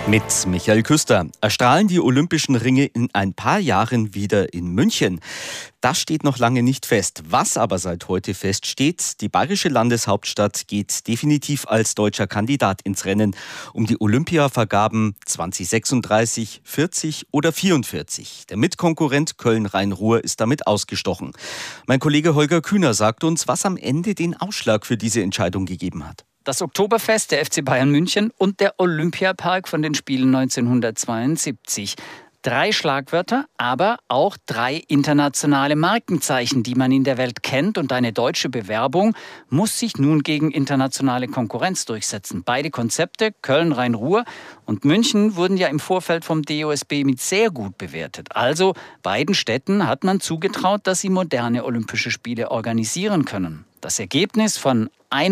Mit Michael Küster. Erstrahlen die Olympischen Ringe in ein paar Jahren wieder in München? Das steht noch lange nicht fest. Was aber seit heute feststeht, die bayerische Landeshauptstadt geht definitiv als deutscher Kandidat ins Rennen um die Olympiavergaben 2036, 40 oder 44. Der Mitkonkurrent Köln-Rhein-Ruhr ist damit ausgestochen. Mein Kollege Holger Kühner sagt uns, was am Ende den Ausschlag für diese Entscheidung gegeben hat. Das Oktoberfest, der FC Bayern München und der Olympiapark von den Spielen 1972. 3 Schlagwörter, aber auch 3 internationale Markenzeichen, die man in der Welt kennt. Und eine deutsche Bewerbung muss sich nun gegen internationale Konkurrenz durchsetzen. Beide Konzepte, Köln, Rhein-Ruhr und München, wurden ja im Vorfeld vom DOSB mit sehr gut bewertet. Also beiden Städten hat man zugetraut, dass sie moderne Olympische Spiele organisieren können. Das Ergebnis von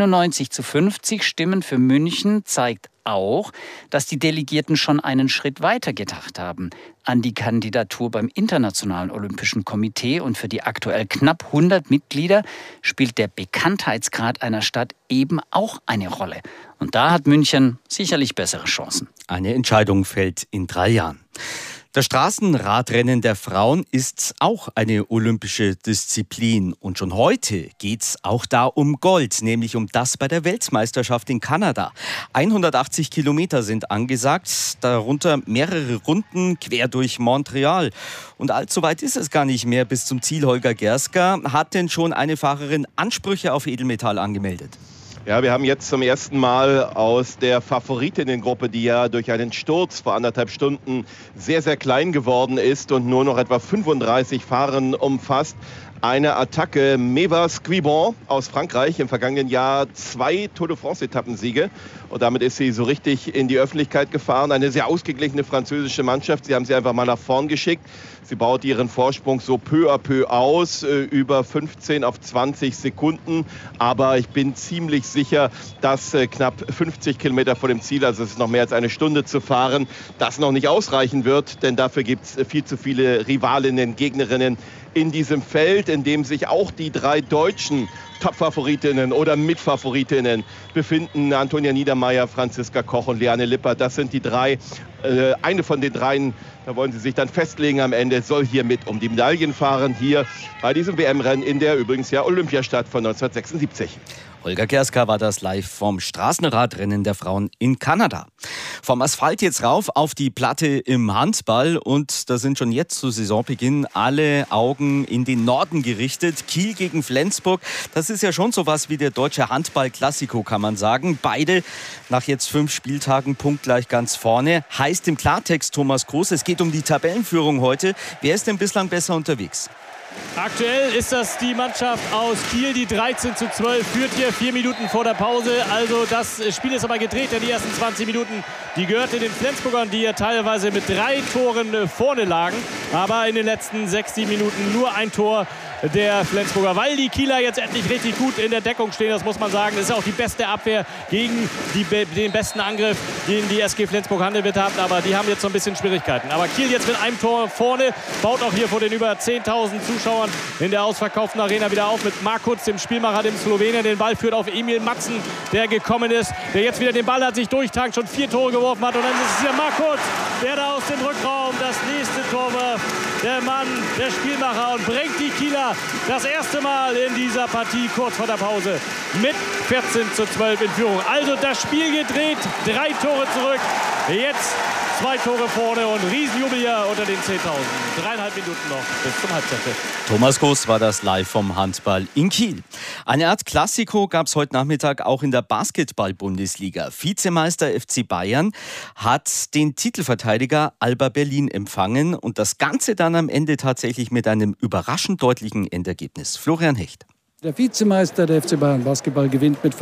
91:50 Stimmen für München zeigt auch, dass die Delegierten schon einen Schritt weiter gedacht haben an die Kandidatur beim Internationalen Olympischen Komitee. Und für die aktuell knapp 100 Mitglieder spielt der Bekanntheitsgrad einer Stadt eben auch eine Rolle. Und da hat München sicherlich bessere Chancen. Eine Entscheidung fällt in 3 Jahren. Das Straßenradrennen der Frauen ist auch eine olympische Disziplin. Und schon heute geht es auch da um Gold, nämlich um das bei der Weltmeisterschaft in Kanada. 180 Kilometer sind angesagt, darunter mehrere Runden quer durch Montreal. Und allzu weit ist es gar nicht mehr bis zum Ziel. Holger Gerska, hat denn schon eine Fahrerin Ansprüche auf Edelmetall angemeldet? Ja, wir haben jetzt zum ersten Mal aus der Favoritinnengruppe, die ja durch einen Sturz vor 1,5 Stunden sehr, sehr klein geworden ist und nur noch etwa 35 Fahrerinnen umfasst, eine Attacke. Maeva Squibon aus Frankreich, im vergangenen Jahr 2 Tour de France-Etappensiege. Und damit ist sie so richtig in die Öffentlichkeit gefahren. Eine sehr ausgeglichene französische Mannschaft. Sie haben sie einfach mal nach vorn geschickt. Sie baut ihren Vorsprung so peu à peu aus, über 15 auf 20 Sekunden. Aber ich bin ziemlich sicher, dass knapp 50 Kilometer vor dem Ziel, also es ist noch mehr als eine Stunde zu fahren, das noch nicht ausreichen wird. Denn dafür gibt es viel zu viele Rivalinnen, Gegnerinnen in diesem Feld, in dem sich auch die 3 deutschen Top-Favoritinnen oder Mitfavoritinnen befinden. Antonia Niedermaier, Franziska Koch und Liane Lippert. Das sind die 3. Eine von den 3, da wollen sie sich dann festlegen am Ende, soll hier mit um die Medaillen fahren. Hier bei diesem WM-Rennen in der übrigens ja Olympiastadt von 1976. Holger Gerska war das live vom Straßenradrennen der Frauen in Kanada. Vom Asphalt jetzt rauf auf die Platte im Handball und da sind schon jetzt zu Saisonbeginn alle Augen in den Norden gerichtet. Kiel gegen Flensburg, das ist ja schon sowas wie der deutsche Handball-Klassiko, kann man sagen. Beide nach jetzt 5 Spieltagen punktgleich ganz vorne. Heißt im Klartext, Thomas Groß, es geht um die Tabellenführung heute. Wer ist denn bislang besser unterwegs? Aktuell ist das die Mannschaft aus Kiel, die 13:12 führt hier 4 Minuten vor der Pause. Also das Spiel ist aber gedreht, denn die ersten 20 Minuten, die gehörte den Flensburgern, die ja teilweise mit 3 Toren vorne lagen. Aber in den letzten 6-7 Minuten nur ein Tor der Flensburger, weil die Kieler jetzt endlich richtig gut in der Deckung stehen, das muss man sagen. Das ist auch die beste Abwehr gegen den besten Angriff, den die SG Flensburg-Handewitt hat, aber die haben jetzt so ein bisschen Schwierigkeiten. Aber Kiel jetzt mit einem Tor vorne, baut auch hier vor den über 10.000 Zuschauern in der ausverkauften Arena wieder auf mit Markuc, dem Spielmacher, dem Slowenen. Den Ball führt auf Emil Matzen, der gekommen ist, der jetzt wieder den Ball hat, sich durchtankt, schon 4 Tore geworfen hat. Und dann ist es hier Markuc, der da aus dem Rückraum das nächste Tor wirft. Der Mann, der Spielmacher, und bringt die Kieler das erste Mal in dieser Partie kurz vor der Pause mit 14:12 in Führung. Also das Spiel gedreht, 3 Tore zurück, jetzt 2 Tore vorne und Riesenjubel hier unter den 10.000. 3,5 Minuten noch bis zum Halbzeitpfiff. Thomas Groß war das live vom Handball in Kiel. Eine Art Klassiko gab es heute Nachmittag auch in der Basketball-Bundesliga. Vizemeister FC Bayern hat den Titelverteidiger Alba Berlin empfangen und das Ganze dann am Ende tatsächlich mit einem überraschend deutlichen Endergebnis. Florian Hecht. Der Vizemeister der FC Bayern Basketball gewinnt mit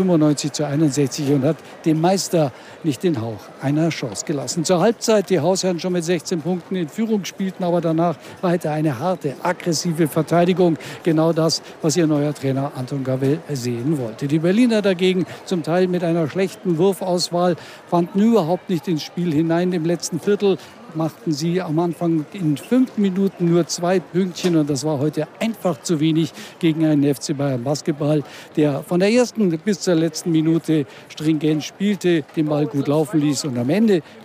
95:61 und hat dem Meister nicht den Hauch einer Chance gelassen. Zur Halbzeit die Hausherren schon mit 16 Punkten in Führung, spielten aber danach weiter eine harte, aggressive Verteidigung. Genau das, was ihr neuer Trainer Anton Gavell sehen wollte. Die Berliner dagegen zum Teil mit einer schlechten Wurfauswahl fanden überhaupt nicht ins Spiel hinein im letzten Viertel. Machten sie am Anfang in 5 Minuten nur 2 Pünktchen und das war heute einfach zu wenig gegen einen FC Bayern Basketball, der von der ersten bis zur letzten Minute stringent spielte, den Ball gut laufen ließ und am Ende